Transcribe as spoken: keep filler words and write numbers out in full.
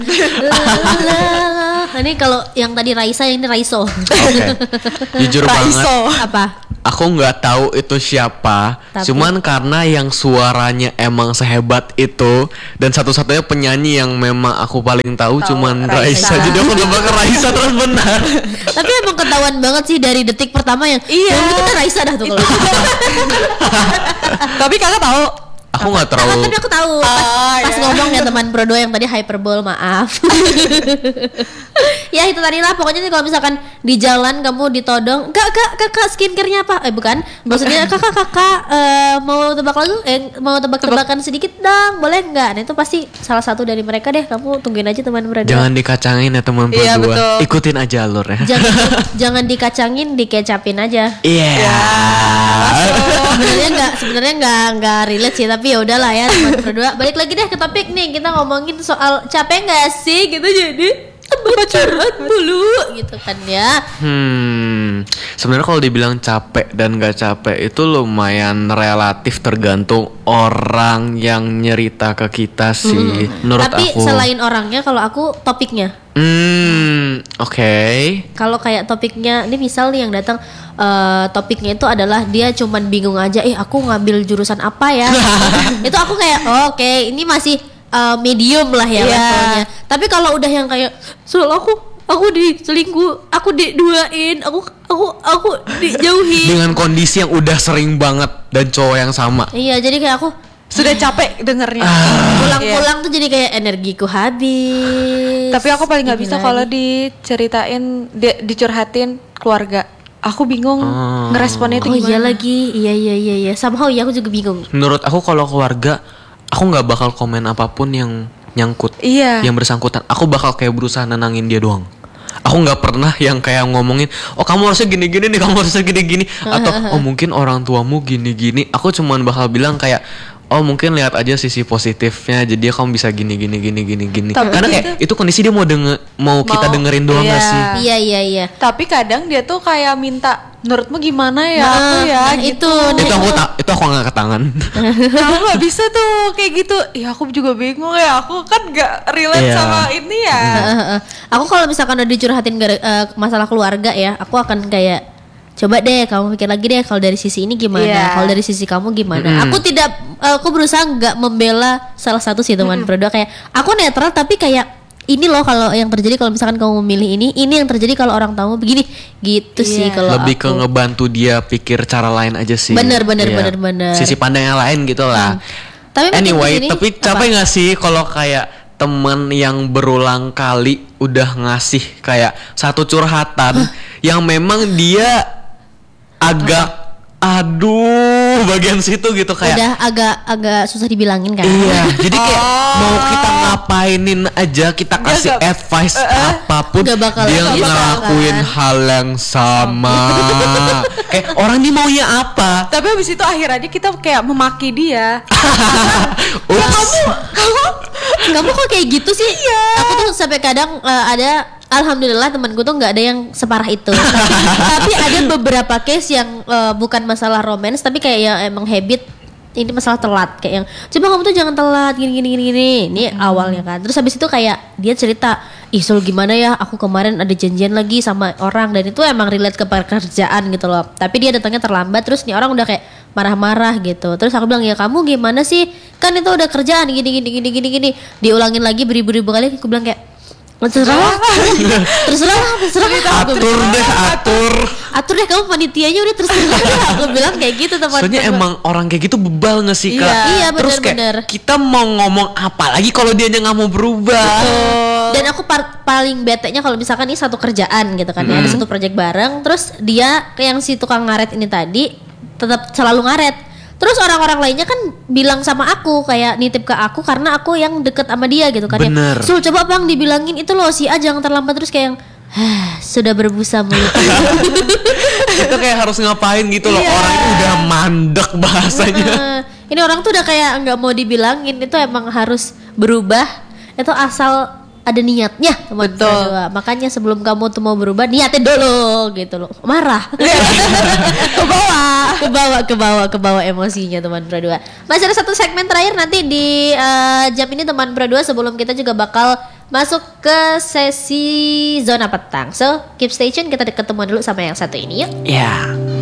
Ini kalau yang tadi Raisa, yang ini Raiso. Okay. Jujur banget. Apa? Aku nggak tahu itu siapa, tapi cuman karena yang suaranya emang sehebat itu dan satu-satunya penyanyi yang memang aku paling tahu, tahu cuman Raisa. Raisa. Jadi aku nebak Raisa terus benar. Tapi emang ketahuan banget sih dari detik pertama yang iya. Yang itu kan Raisa dah tuh kalau. Tapi kakak tahu. Aku nggak terlalu. Tapi aku tahu pas, oh, pas iya. ngomong ya teman Pro dua yang tadi hyperbol, maaf. Ya itu tadi lah pokoknya nih kalau misalkan di jalan kamu ditodong, kak kak kakak skincare-nya apa? Eh bukan, maksudnya kakak kakak uh, mau tebak lagu, eh mau tebak-tebakan sedikit dong, boleh nggak? Nah itu pasti salah satu dari mereka deh. Kamu tungguin aja teman Pro dua. Jangan dikacangin ya teman Pro dua. Iya, ikutin aja alur ya. Jangan jangan dikacangin, dikecapin aja. Iya. Yeah. Sebenarnya nggak sebenarnya nggak nggak relate sih, tapi ya udahlah ya teman Pro dua. Balik lagi deh ke topik nih, kita ngomongin soal capek nggak sih gitu, jadi curhat dulu gitu kan ya. Hmm, sebenarnya kalau dibilang capek dan gak capek itu lumayan relatif tergantung orang yang nyerita ke kita sih. Hmm. Menurut Tapi aku. Tapi selain orangnya, kalau aku topiknya. Hmm, oke. Okay. Kalau kayak topiknya, ini misal nih yang datang uh, topiknya itu adalah dia cuman bingung aja, eh aku ngambil jurusan apa ya? Itu aku kayak, oh, oke, okay, ini masih Uh, medium lah ya yeah. levelnya. Tapi kalau udah yang kayak soal aku aku diselingkuh, aku diduain, aku aku aku dijauhi dengan kondisi yang udah sering banget dan cowok yang sama. Iya, jadi kayak aku sudah capek dengernya. Ah. Pulang-pulang yeah. tuh jadi kayak energiku habis. Tapi aku paling nggak bisa kalau diceritain, di, dicurhatin keluarga. Aku bingung oh. ngeresponnya itu oh, gimana. Oh iya lagi, iya iya iya iya. Somehow ya aku juga bingung. Menurut aku kalau keluarga, aku nggak bakal komen apapun yang nyangkut, iya. yang bersangkutan. Aku bakal kayak berusaha nenangin dia doang. Aku nggak pernah yang kayak ngomongin, oh kamu harusnya gini-gini nih, kamu harusnya gini-gini, atau oh mungkin orang tuamu gini-gini. Aku cuman bakal bilang kayak, oh mungkin lihat aja sisi positifnya, jadi kamu bisa gini gini gini gini gini. Tapi karena kayak itu, itu kondisi dia mau denger, mau, mau kita dengerin doang iya. gak sih? Iya iya iya. Tapi kadang dia tuh kayak minta, menurutmu gimana ya nah, aku ya nah gitu. Itu, nah itu aku tak, itu aku angkat tangan. Kamu nggak bisa tuh kayak gitu. Ya aku juga bingung ya. Aku kan nggak relate yeah. sama ini ya. Aku kalau misalkan udah dicurhatin uh, masalah keluarga ya, aku akan kayak coba deh kamu pikir lagi deh kalau dari sisi ini gimana, yeah. kalau dari sisi kamu gimana. Mm. Aku tidak, aku berusaha nggak membela salah satu sih teman mm. Pro dua, kayak aku netral tapi kayak ini loh kalau yang terjadi kalau misalkan kamu memilih ini, ini yang terjadi kalau orang tamu begini, gitu yeah. sih kalau lebih aku. ke ngebantu dia pikir cara lain aja sih. Bener bener yeah. bener bener. Sisi pandang yang lain gitu lah. Hmm. Tapi anyway, tapi capek nggak sih kalau kayak teman yang berulang kali udah ngasih kayak satu curhatan yang memang dia agak aduh bagian situ gitu kayak udah agak agak susah dibilangin kan. Iya, jadi kayak oh. mau kita ngapainin aja, kita kasih gak, advice uh, uh, apapun dia ngelakuin kan hal yang sama. Kayak orang ini maunya apa? Tapi habis itu akhirnya kita kayak memaki dia. Ya, kamu kamu kamu kok kayak gitu sih? Iya. Aku tuh sampai kadang uh, ada alhamdulillah temanku tuh nggak ada yang separah itu. tapi, tapi ada beberapa case yang uh, bukan masalah romance, tapi kayak yang emang habit. Ini masalah telat, kayak yang coba kamu tuh jangan telat gini gini gini gini. Ini hmm. awalnya kan. Terus habis itu kayak dia cerita, ih Sul gimana ya, aku kemarin ada janjian lagi sama orang dan itu emang relate ke pekerjaan gitu loh. Tapi dia datangnya terlambat, terus nih orang udah kayak marah-marah gitu. Terus aku bilang, ya kamu gimana sih, kan itu udah kerjaan gini gini gini gini gini. Diulangin lagi beribu-ribu kali. Aku bilang kayak terserah, terserah, terserah. Atur deh, atur. Atur deh kamu panitianya udah terserah. Aku bilang kayak gitu teman-teman. Soalnya emang orang kayak gitu bebal nggak sih kak? Iya, iya terus bener, kayak bener. kita mau ngomong apa lagi kalau dia nggak mau berubah. Betul. Dan aku par- paling bete-nya kalau misalkan ini satu kerjaan gitu kan, hmm. ya, ada satu project bareng, terus dia kayak yang si tukang ngaret ini tadi tetap selalu ngaret. Terus orang-orang lainnya kan bilang sama aku kayak nitip ke aku karena aku yang deket sama dia gitu kan. Bener. Ya, Sul coba bang dibilangin itu loh si A jangan terlambat, terus kayak yang sudah berbusa mulut. Itu kayak harus ngapain gitu loh. Iya. Orang itu udah mandek bahasanya. Uh, ini orang tuh udah kayak nggak mau dibilangin, itu emang harus berubah. Itu asal ada niatnya teman. Betul. Makanya sebelum kamu tuh mau berubah niatin dulu gitu loh. Marah. ke bawah, ke bawah, ke bawah, ke bawah emosinya teman Pro dua. Masih ada satu segmen terakhir nanti di uh, jam ini teman Pro dua, sebelum kita juga bakal masuk ke sesi zona petang. So keep stay tune, kita ketemuan dulu sama yang satu ini yuk. Ya.